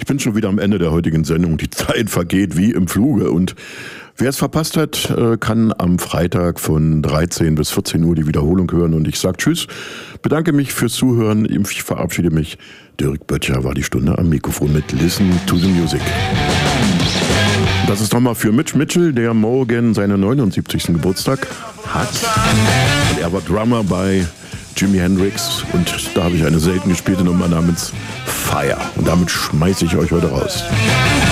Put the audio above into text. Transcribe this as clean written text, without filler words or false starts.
bin schon wieder am Ende der heutigen Sendung. Die Zeit vergeht wie im Fluge. Und wer es verpasst hat, kann am Freitag von 13 bis 14 Uhr die Wiederholung hören. Und ich sage Tschüss, bedanke mich fürs Zuhören. Ich verabschiede mich. Dirk Böttcher war die Stunde am Mikrofon mit Listen to the Music. Das ist nochmal für Mitch Mitchell, der morgen seinen 79. Geburtstag hat. Und er war Drummer bei Jimi Hendrix und da habe ich eine selten gespielte Nummer namens Fire. Und damit schmeiße ich euch heute raus.